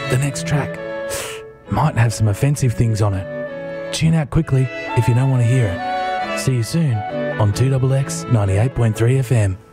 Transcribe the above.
the next track might have some offensive things on it. Tune out quickly if you don't want to hear it. See you soon on 2XX 98.3 FM.